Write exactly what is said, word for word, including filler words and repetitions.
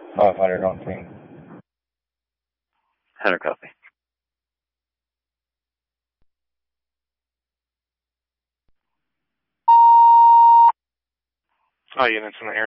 five hundred on team. one hundred copy. All units in the air.